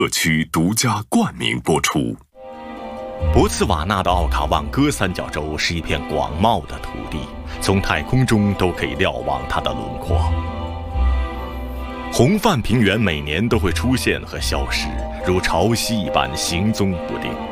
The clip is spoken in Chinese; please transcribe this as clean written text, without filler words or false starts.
特区独家冠名播出。 博茨瓦纳的奥卡旺戈三角洲是一片广袤的土地，从太空中都可以瞭望它的轮廓。红泛平原每年都会出现和消失，如潮汐一般行踪不定。